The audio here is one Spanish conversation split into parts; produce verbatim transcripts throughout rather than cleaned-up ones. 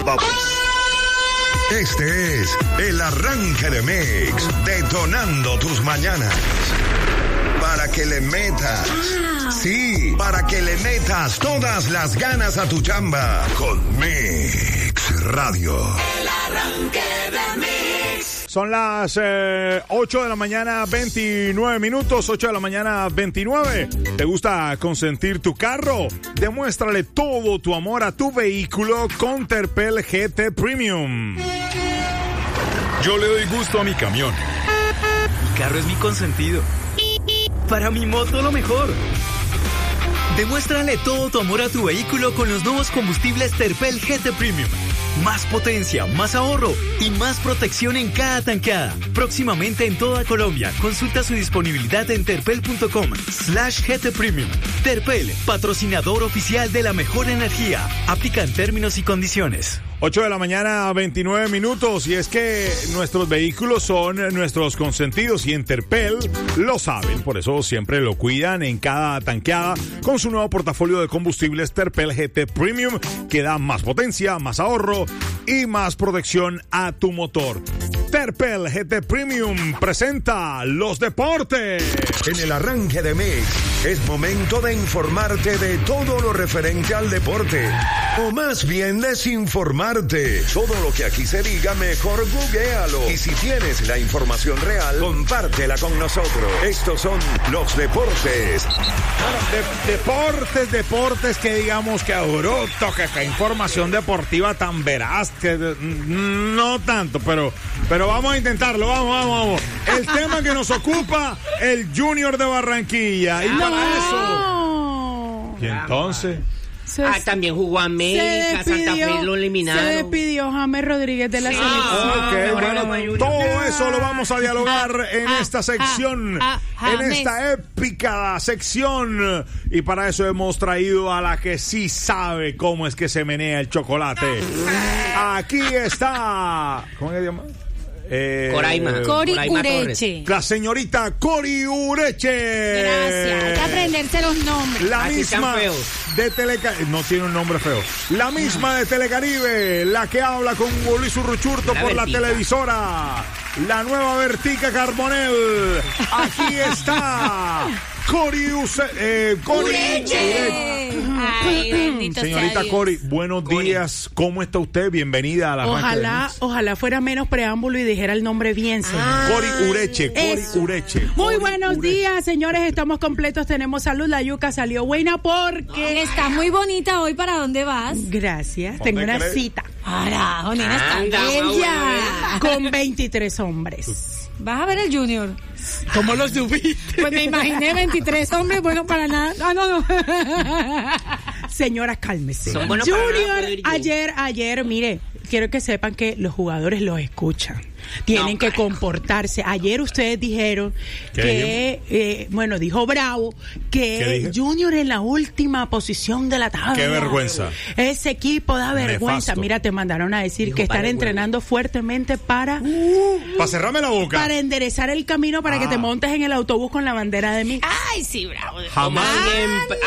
Este es el arranque de Mix, detonando tus mañanas. Para que le metas, sí, para que le metas todas las ganas a tu chamba con Mix Radio. El arranque de Mix. Son las eh, ocho de la mañana, veintinueve minutos, ocho de la mañana, veintinueve. ¿Te gusta consentir tu carro? Demuéstrale todo tu amor a tu vehículo con Terpel G T Premium. Yo le doy gusto a mi camión. Mi carro es mi consentido. Para mi moto lo mejor. Demuéstrale todo tu amor a tu vehículo con los nuevos combustibles Terpel G T Premium. Más potencia, más ahorro y más protección en cada tanqueada. Próximamente en toda Colombia. Consulta su disponibilidad en terpel.com slash GT Premium. Terpel, patrocinador oficial de la mejor energía. Aplican términos y condiciones. ocho de la mañana, veintinueve minutos, y es que nuestros vehículos son nuestros consentidos y en Terpel lo saben, por eso siempre lo cuidan en cada tanqueada con su nuevo portafolio de combustibles Terpel G T Premium que da más potencia, más ahorro y más protección a tu motor. Terpel G T Premium presenta los deportes. En el arranque de Mix es momento de informarte de todo lo referente al deporte, o más bien desinformarte. Todo lo que aquí se diga, mejor googléalo. Y si tienes la información real, compártela con nosotros. Estos son los deportes. Bueno, de, deportes, deportes que digamos que bruto, que, que información deportiva tan veraz, que no tanto, pero, pero vamos a intentarlo, vamos, vamos, vamos. El tema que nos ocupa, el Junior de Barranquilla. Y para eso... ¿Y entonces? Se, ah, también jugó América, Santa Fe lo eliminaron. Se despidió James Rodríguez de la sí. selección. Ah, okay, bueno, bueno, todo eso lo vamos a dialogar en ah, esta sección, ah, ah, en esta épica sección. Y para eso hemos traído a la que sí sabe cómo es que se menea el chocolate. Aquí está. ¿Cómo se llama? Eh, Coraima. Cori Coraima Ureche. Torres. La señorita Cori Ureche. Gracias. Hay que aprenderse los nombres. La Así misma de Telecaribe. No tiene un nombre feo. La misma de Telecaribe. La que habla con Luis Urruchurto por Vertica. La televisora. La nueva Vertica Carbonell. Aquí está. Cori Use, eh, Cori Ureche. Ay, bendito Señorita sea Cori, buenos Cori. días. ¿Cómo está usted? Bienvenida a la Ojalá, ojalá fuera menos preámbulo y dijera el nombre bien, señor. Ah, Cori Ureche, Cori Eso. Ureche. Muy Cori buenos Ureche. días, señores. Estamos completos, tenemos salud. La yuca salió buena porque... Está muy bonita hoy. ¿Para dónde vas? Gracias, ¿Dónde tengo una crees? cita. Carajo, nena, está Anda, bella. Con veintitrés hombres. ¿Vas a ver el Junior? ¿Cómo lo subiste? Pues me imaginé veintitrés hombres, bueno, para nada. Ah, no, no. Señora, cálmese. Son buenos para Junior, nada, Rodrigo. ayer, ayer, mire, quiero que sepan que los jugadores los escuchan. Tienen No, que carajo. comportarse. Ayer ustedes dijeron ¿Qué que, eh, bueno, dijo Bravo, ¿Qué que dije? Junior en la última posición de la tabla. Qué vergüenza. Ese equipo da vergüenza. Nefasto. Mira, te mandaron a decir Dijo que están para el entrenando fuertemente para, Para cerrarme la boca. para enderezar el camino para Ah. que te montes en el autobús con la bandera de mí. Ay, sí, Bravo. Jamás. Alguien-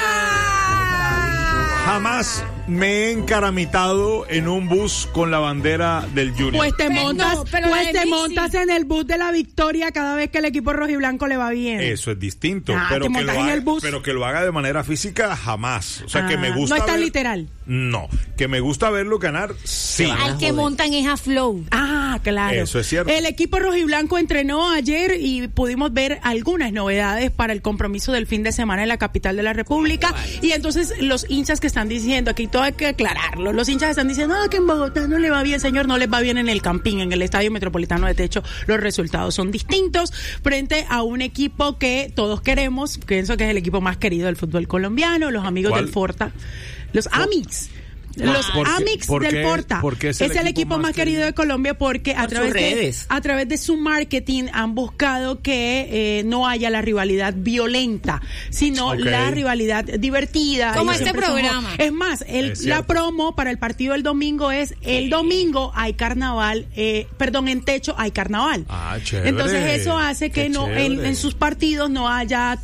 ah. Jamás me he encaramitado en un bus con la bandera del Junior. Pues te Pero montas, no, pero pues la de te mí montas sí. en el bus de la victoria cada vez que el equipo rojo y blanco le va bien. Eso es distinto, Ah, pero, te que montas lo en haga, el bus. pero que lo haga de manera física, jamás. O sea, que Ah, me gusta no es tan ver- literal. No, que me gusta verlo ganar, sí. Al que montan es a Flow. Ah, claro. Eso es cierto. El equipo rojiblanco entrenó ayer y pudimos ver algunas novedades para el compromiso del fin de semana en la capital de la República. Y entonces los hinchas que están diciendo, aquí todo hay que aclararlo, los hinchas están diciendo, ah, que en Bogotá no le va bien, señor, no les va bien en el Campín, en el Estadio Metropolitano de Techo, los resultados son distintos frente a un equipo que todos queremos, pienso que es el equipo más querido del fútbol colombiano, los amigos ¿Cuál? del Forta, los Amics. ¿Por- Los por qué- Amix por del qué- Porta por qué es el equipo más querido de Colombia porque a Por través, sus de, redes. a través de su marketing han buscado que eh, no haya la rivalidad violenta, sino Ok. la rivalidad divertida. Como Y este siempre somos- programa. Es más, el, Es la cierto. promo para el partido del domingo es el domingo hay carnaval, eh, perdón, en Techo hay carnaval. Ah, chévere. Entonces eso hace que Qué no en, chévere. en sus partidos no haya